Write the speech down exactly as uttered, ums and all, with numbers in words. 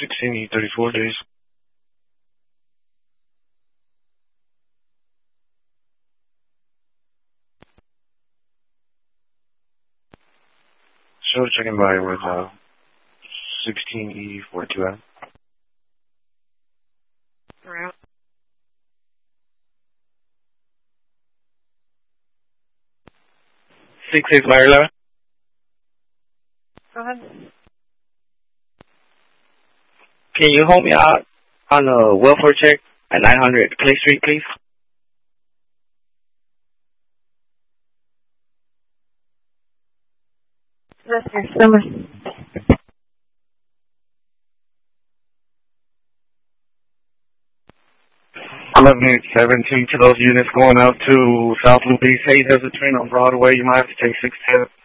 sixteen E, thirty-four days. Show checking by with uh, sixteen E, forty-two M. Route. six eight Viola. Go ahead. Can you hold me out on a welfare check at nine hundred Clay Street, please? That's your summer. eleven eight seventeen to those units going out to South Loop East. Hey, there's a train on Broadway. You might have to take six ten.